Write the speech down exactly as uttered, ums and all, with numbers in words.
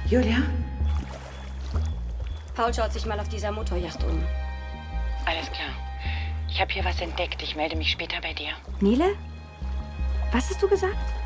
Julia? Paul schaut sich mal auf dieser Motorjacht um. Alles klar. Ich habe hier was entdeckt. Ich melde mich später bei dir. Nele? Was hast du gesagt?